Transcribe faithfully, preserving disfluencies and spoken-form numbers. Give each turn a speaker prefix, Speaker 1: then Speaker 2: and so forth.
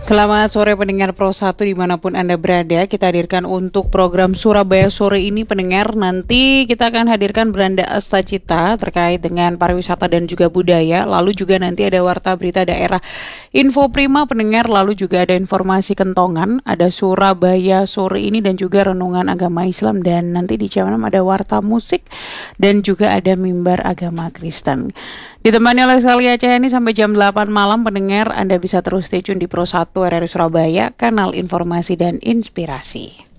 Speaker 1: Selamat sore pendengar Pro satu dimanapun Anda berada. Kita hadirkan untuk program Surabaya Sore ini pendengar. Nanti kita akan hadirkan Beranda Astacita terkait dengan pariwisata dan juga budaya. Lalu juga nanti ada Warta Berita Daerah Info Prima pendengar. Lalu juga ada informasi kentongan. Ada Surabaya Sore ini dan juga renungan agama Islam. Dan nanti di jam enam ada Warta Musik dan juga ada Mimbar Agama Kristen. Ditemani oleh Salia Cahani sampai jam delapan malam pendengar. Anda bisa terus stay tune di Pro satu R R I Surabaya, kanal informasi dan inspirasi.